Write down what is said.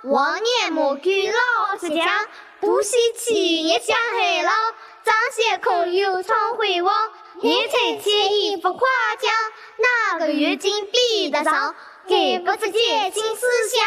往年莫给老实讲，不稀奇也想黑了。张些空有常回望，也才借一幅夸奖，哪个月经比得上？给不是节庆思想。